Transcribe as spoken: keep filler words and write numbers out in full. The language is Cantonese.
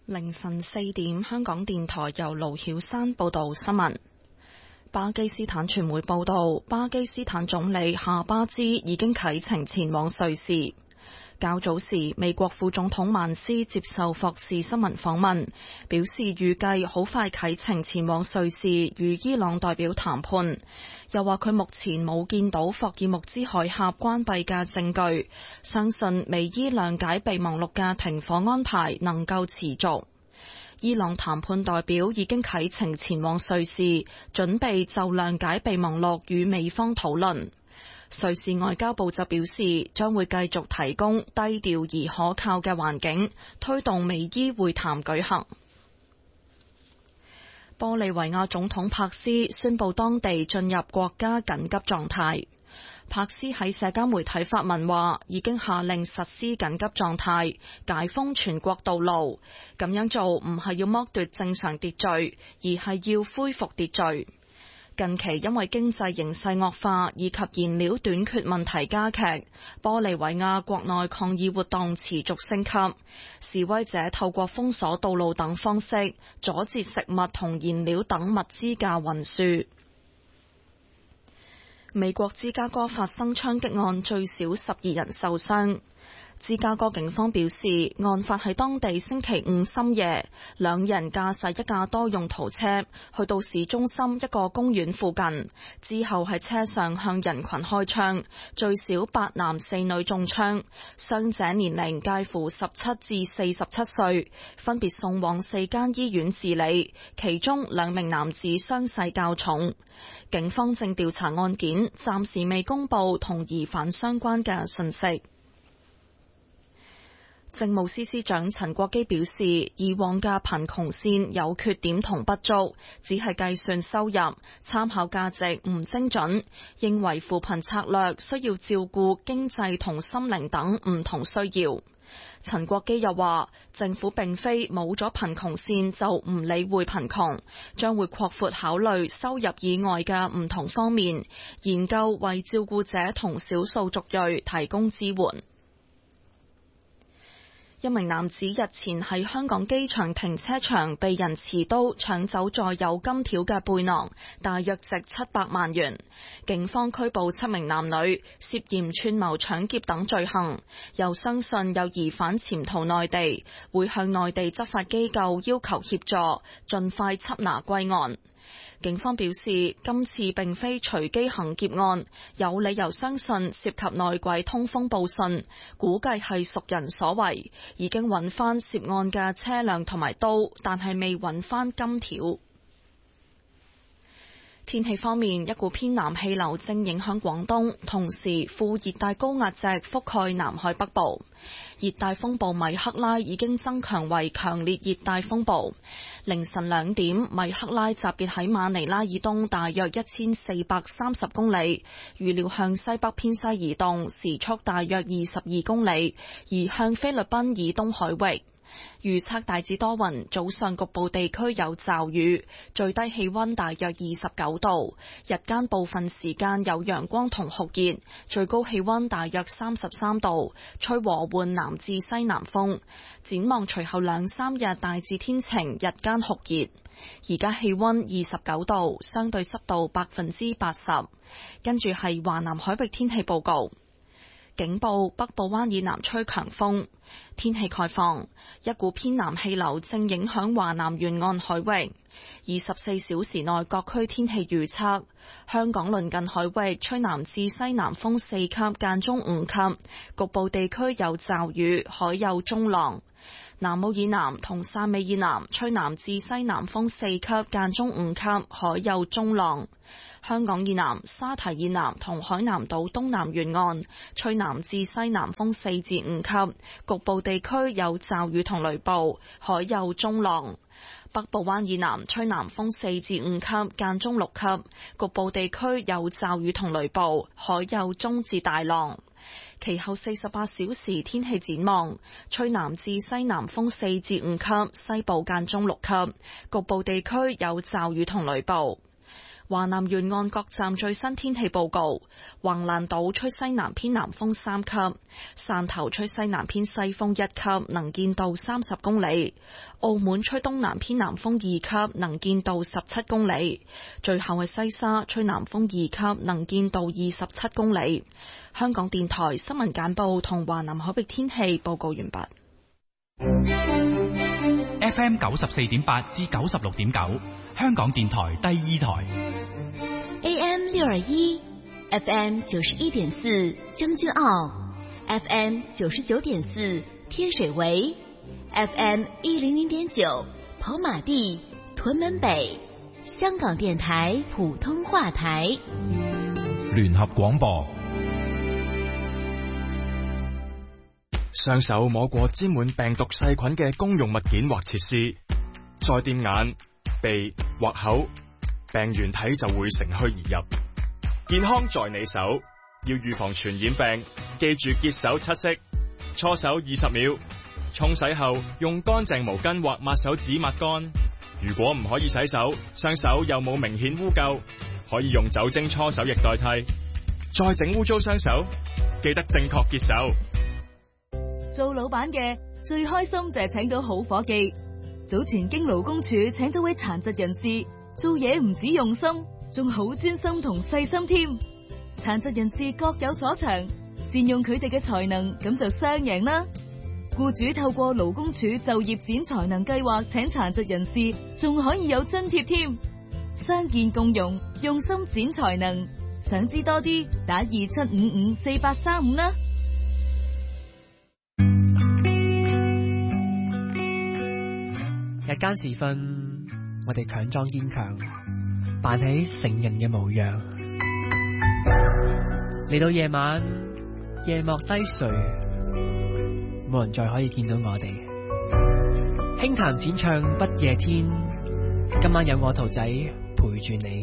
凌晨四點，香港電台由盧曉山報道新聞。巴基斯坦傳媒報道，巴基斯坦總理夏巴茲已經啟程前往瑞士。較早時，美國副總統曼斯接受霍士新聞訪問，表示預計好快啟程前往瑞士與伊朗代表談判。又話佢目前冇見到霍爾木茲海峽關閉嘅證據，相信美伊諒解備忘錄嘅停火安排能夠持續。伊朗談判代表已經啟程前往瑞士，準備就諒解備忘錄與美方討論。瑞士外交部就表示，將會繼續提供低調而可靠嘅環境，推動美伊會談舉行。玻利維亞總統柏斯宣布當地進入國家緊急狀態。柏斯喺社交媒體發文話，已經下令實施緊急狀態，解封全國道路。咁樣做唔係要剝奪正常秩序，而係要恢復秩序。近期因為經濟形勢惡化以及燃料短缺問題加劇，玻利維亞國內抗議活動持續升級。示威者透過封鎖道路等方式，阻截食物同燃料等物資嘅運輸。美國芝加哥發生槍擊案，最少十二人受傷。芝加哥警方表示，案發喺當地星期五深夜，兩人駕駛一架多用途車去到市中心一個公園附近，之後喺車上向人群開槍，最少八男四女中槍，傷者年齡介乎十七至四十七歲，分別送往四間醫院治理，其中兩名男子傷勢較重。警方正調查案件，暫時未公布同疑犯相關嘅訊息。政務司司長陳國基表示，以往嘅貧窮線有缺點同不足，只係計算收入，參考價值唔精準，認為扶貧策略需要照顧經濟同心靈等唔同需要。陳國基又話，政府並非冇咗貧窮線就唔理會貧窮，將會擴闊考慮收入以外嘅唔同方面，研究為照顧者同少數族裔提供支援。一名男子日前喺香港機場停車場被人持刀搶走載有金條嘅背囊，大約值七百萬元。警方拘捕七名男女，涉嫌串謀搶劫等罪行，又相信有疑犯潛逃內地，會向內地執法機構要求協助，盡快緝拿歸案。警方表示，今次並非隨機行劫案，有理由相信涉及內鬼通風報信，估計係熟人所為，已經揾翻涉案嘅車輛同埋刀，但係未揾翻金條。天氣方面，一股偏南氣流正影響廣東，同時副熱帶高壓脊覆蓋南海北部。熱帶風暴米克拉已經增強為強烈熱帶風暴。凌晨兩點，米克拉集結喺馬尼拉以東大約一千四百三十公里，預料向西北偏西移動，時速大約二十二公里，移向菲律賓以東海域。預測大致多雲，早上局部地區有驟雨，最低氣溫大約二十九度，日間部分時間有陽光同酷熱，最高氣溫大約三十三度，吹和緩南至西南風。展望隨後兩三日大致天晴，日間酷熱。而家氣溫二十九度，相對濕度百分之八十。跟住係華南海域天氣報告。警報：北部灣以南吹強風。天氣概況：一股偏南氣流正影響華南沿岸海域。二十四小時內各區天氣預測：香港鄰近海域吹南至西南風四級，間中五級，局部地區有驟雨，海有中浪。南澳以南同汕尾以南吹南至西南風四級，間中五級，海有中浪。香港以南、沙堤以南同海南島東南沿岸吹南至西南風四至五級，局部地區有驟雨同雷暴，海有中浪。北部灣以南吹南風四至五級，間中六級，局部地區有驟雨同雷暴，海有中至大浪。其後四十八小時天氣展望：吹南至西南風四至五級，西部間中六級，局部地區有驟雨同雷暴。 華南沿岸各站最新天氣報告：橫瀾島吹西南偏南風三級，汕頭吹西南偏西風一級，能見度三十公里；澳門吹東南偏南風二級，能見度十七公里；最後係西沙吹南風二級，能見度二十七公里。香港電台新聞簡報同華南海域天氣報告完畢。 F M 九十四點八至九十六點九，香港電台第二台。 A M 六二一 ，F M 九十一點四將軍澳 ，F M 九十九點四天水圍 ，F M 一零零點九跑馬地屯門北，香港電台普通話台。 聯合廣播。雙手摸過沾滿病毒細菌嘅公用物件或設施，再掂眼、鼻或口，病原體就會乘虛而入。健康在你手，要預防傳染病，記住潔手七式：搓手二十秒，沖洗後用乾淨毛巾或抹手紙抹乾。如果唔可以洗手，雙手又冇明顯污垢，可以用酒精搓手液代替。再整污糟雙手，記得正確潔手。 做老闆嘅最開心就係請到好伙計。早前經勞工處請咗位殘疾人士，做嘢唔止用心，仲好專心同細心添。殘疾人士各有所長，善用佢哋嘅才能，咁就雙贏啦。僱主透過勞工處就業展才能計劃請殘疾人士，仲可以有津貼添。傷健共融，用心展才能。想知多啲，打二七五五四八三五啦。 日間時分，我哋強裝堅強，扮起成人嘅模樣。嚟到夜晚，夜幕低垂，冇人再可以見到我哋。輕彈淺唱不夜天，今晚有我圖仔陪住你。